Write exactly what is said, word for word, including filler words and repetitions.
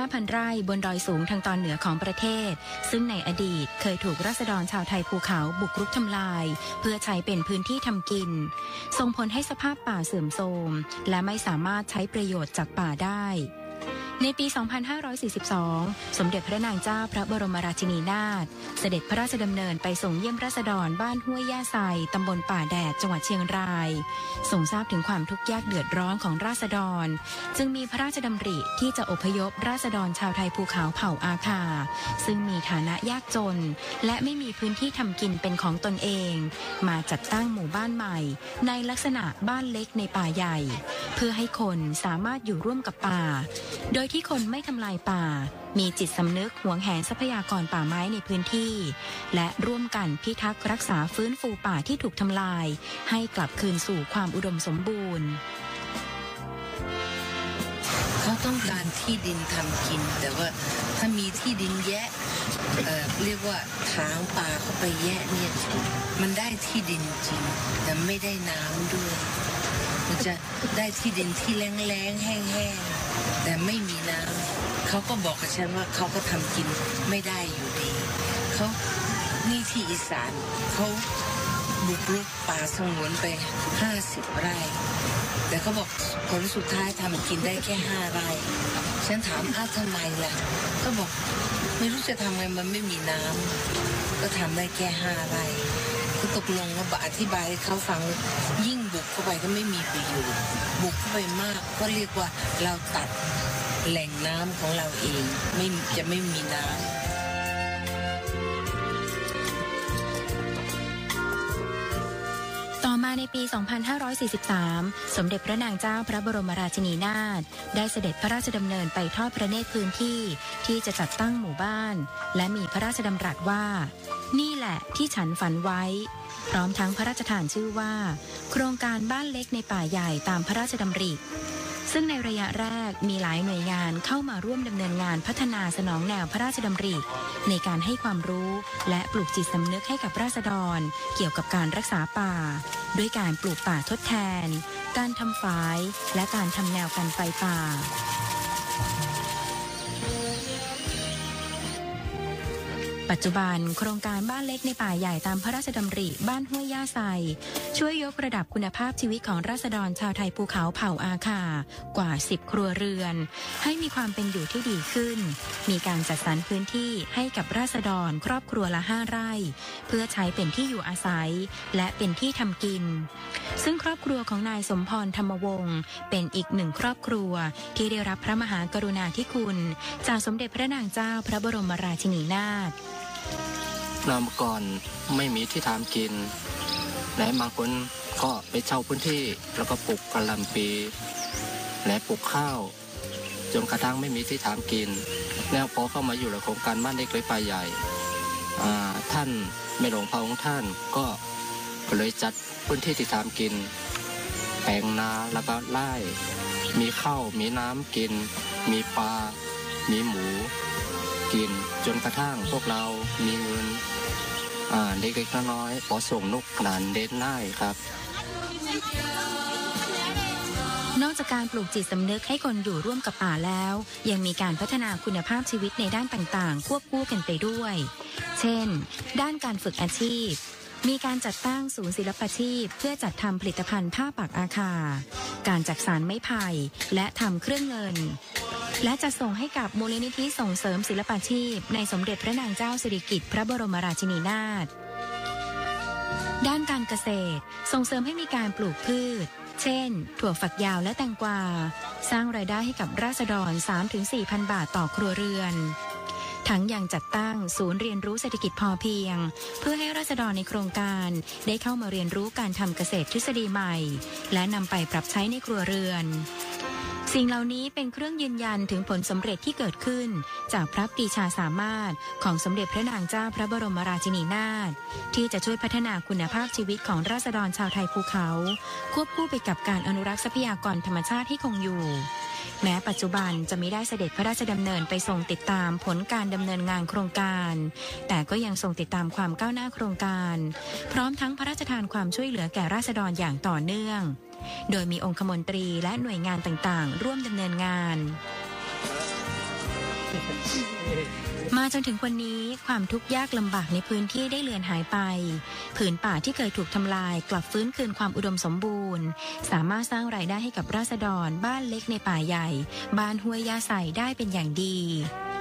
ห้าพัน ไร่บนดอยสูงทางตอนเหนือของประเทศซึ่งในอดีตเคยถูกราษฎรชาวไทยภูเขาบุกรุกทำลายเพื่อใช้เป็นพื้นที่ทำกินส่งผลให้สภาพป่าเสื่อมโทรมและไม่สามารถใช้ประโยชน์จากป่าได้ในปี สองพันห้าร้อยสี่สิบสอง สมเด็จพระนางเจ้าพระบรมราชินีนาถเสด็จพระราชดำเนินไปส่งเยี่ยมราษฎรบ้านห้วยย่าไซตำบลป่าแดดจังหวัดเชียงรายทรงทราบถึงความทุกข์ยากเดือดร้อนของราษฎรจึงมีพระราชดำริที่จะอพยพราษฎรชาวไทยภูเขาเผ่าอาคาซึ่งมีฐานะยากจนและไม่มีพื้นที่ทำกินเป็นของตนเองมาจัดตั้งหมู่บ้านใหม่ในลักษณะบ้านเล็กในป่าใหญ่เพื่อให้คนสามารถอยู่ร่วมกับป่าโดยที่คนไม่ทำลายป่ามีจิตสำนึกหวงแหนทรัพยากรป่าไม้ในพื้นที่และร่วมกันพิทักษ์รักษาฟื้นฟูป่าที่ถูกทำลายให้กลับคืนสู่ความอุดมสมบูรณ์เขาต้องการที่ดินทำกินแต่ว่าถ้ามีที่ดินแยะ เอ่อ เรียกว่าถางป่าเข้าไปแยะเนี่ยมันได้ที่ดินจริงแต่ไม่ได้น้ำด้วยมันจะได้ที่ดินที่แล้งๆแห้งๆแต่ไม่มีน้ำเขาก็บอกกับฉันว่าเขาก็ทำกินไม่ได้อยู่ดีเขานี่ที่อีสานเขาบุกรุกป่าสงวนไปห้าสิบไร่แต่เขาบอกผลสุดท้ายทำกินได้แค่ห้าไร่ฉันถามอ้าวทำไมล่ะก็บอกไม่รู้จะทำไงมันไม่มีน้ำก็ทำได้แค่ห้าไร่ก็ตกลงว่าอธิบายให้เขาฟังยิ่งบุกเข้าไปก็ไม่มีประโยชน์บุกเข้าไปมากก็เรียกว่าเราตัดแหล่งน้ำของเราเองไม่จะไม่มีน้ำต่อมาในปี สองพันห้าร้อยสี่สิบสาม สมเด็จพระนางเจ้าพระบรมราชินีนาถได้เสด็จพระราชดำเนินไปทอดพระเนตรพื้นที่ที่จะจัดตั้งหมู่บ้านและมีพระราชดำรัสว่านี่แหละที่ฉันฝันไว้พร้อมทั้งพระราชทานชื่อว่าโครงการบ้านเล็กในป่าใหญ่ตามพระราชดำริซึ่งในระยะแรกมีหลายหน่วยงานเข้ามาร่วมดำเนินงานพัฒนาสนองแนวพระราชดำริในการให้ความรู้และปลูกจิตสำนึกให้กับราษฎรเกี่ยวกับการรักษาป่าด้วยการปลูกป่าทดแทนการทำฝายและการทำแนวกันไฟป่าปัจจุบันโครงการบ้านเล็กในป่าใหญ่ตามพระราชดำริบ้านห้วยย่าไซช่วยยกระดับคุณภาพชีวิตของราษฎรชาวไทยภูเขาเผ่าอาคากว่าสิบครัวเรือนให้มีความเป็นอยู่ที่ดีขึ้นมีการจัดสรรพื้นที่ให้กับราษฎรครอบครัวละห้าไร่เพื่อใช้เป็นที่อยู่อาศัยและเป็นที่ทำกินซึ่งครอบครัวของนายสมพรธรรมวงศ์เป็นอีกหนึ่งครอบครัวที่ได้รับพระมหากรุณาธิคุณจากสมเด็จพระนางเจ้าพระบรมราชินีนาถนามก่อนไม่มีที่ทำกินและบางคนก็ไปเช่าพื้นที่แล้วก็ปลูกกะหล่ำปีและปลูกข้าวจนกระทั่งไม่มีที่ทำกินแล้วพอเข้ามาอยู่ในโครงการบ้านเล็กในป่าใหญ่ท่านในหลวงพระองค์ท่านก็เลยจัดพื้นที่ที่ทำกินแปลงนาแล้วก็ไร่มีข้าวมีน้ำกินมีปลามีหมูกินจนกระทั่งพวกเรามีเงินอ่าเล็กๆน้อยๆพอส่งลูกหลานเดินได้ครับนอกจากการปลูกจิตสำนึกให้คนอยู่ร่วมกับป่าแล้วยังมีการพัฒนาคุณภาพชีวิตในด้านต่างๆควบคู่กันไปด้วยเช่นด้านการฝึกอาชีพมีการจัดตั้งศูนย์ศิลปาชีพเพื่อจัดทำผลิตภัณฑ์ผ้าปักอาคาการจักสานไม้ไผ่และทำเครื่องเงินและจะส่งให้กับมูลนิธิส่งเสริมศิลปาชีพในสมเด็จพระนางเจ้าสิริกิติ์พระบรมราชินีนาถด้านการเกษตรส่งเสริมให้มีการปลูกพืชเช่นถั่วฝักยาวและแตงกวาสร้างรายได้ให้กับราษฎร สามถึงสี่พัน บาทต่อครัวเรือนทั้งยังจัดตั้งศูนย์เรียนรู้เศรษฐกิจพอเพียงเพื่อให้ราษฎรในโครงการได้เข้ามาเรียนรู้การทำเกษตรทฤษฎีใหม่และนำไปปรับใช้ในครัวเรือนสิ่งเหล่านี้เป็นเครื่องยืนยันถึงผลสำเร็จที่เกิดขึ้นจากพระปรีชาสามารถของสมเด็จพระนางเจ้าพระบรมราชินีนาถที่จะช่วยพัฒนาคุณภาพชีวิตของราษฎรชาวไทยภูเขาควบคู่ไปกับการอนุรักษ์ทรัพยากรธรรมชาติให้คงอยู่แม้ปัจจุบันจะไม่ได้เสด็จพระราชดำเนินไปทรงติดตามผลการดำเนินงานโครงการแต่ก็ยังทรงติดตามความก้าวหน้าโครงการพร้อมทั้งพระราชทานความช่วยเหลือแก่ราษฎรอย่างต่อเนื่องโดยมีองคมนตรีและหน่วยงานต่างๆร่วมดำเนินงานมาจนถึงวันนี้ความทุกข์ยากลำบากในพื้นที่ได้เลือนหายไปผืนป่าที่เคยถูกทำลายกลับฟื้นคืนความอุดมสมบูรณ์สามารถสร้างรายได้ให้กับราษฎรบ้านเล็กในป่าใหญ่บ้านห้วยยาใสได้เป็นอย่างดี